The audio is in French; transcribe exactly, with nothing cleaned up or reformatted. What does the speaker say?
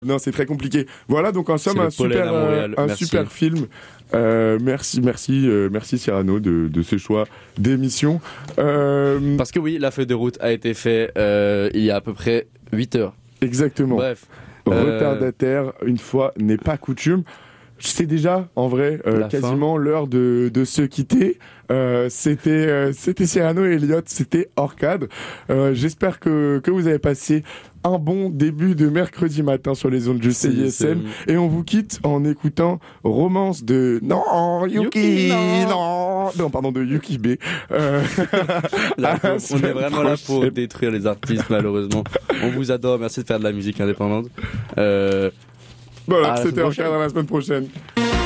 Non, c'est très compliqué. Voilà, donc en somme, un super, euh, un super film. Euh, merci, merci, euh, merci Cyrano de, de ce choix d'émission. Euh... Parce que oui, la feuille de route a été faite euh, il y a à peu près huit heures. Exactement. Bref. Retardataire, euh... une fois n'est pas coutume. C'est déjà, en vrai, euh, quasiment fin. L'heure de, de se quitter. Euh, c'était, euh, c'était Cyrano et Elliot, c'était hors cadre. Euh, j'espère que, que vous avez passé un bon début de mercredi matin sur les ondes du C I S M. Et on vous quitte en écoutant Romance de... Non, Yuki, Yuki non. non Non, pardon, de Yuki B. Euh... là, on est vraiment là pour détruire les artistes, malheureusement. On vous adore, merci de faire de la musique indépendante. Euh... Voilà, c'était hors cadre, à la semaine prochaine.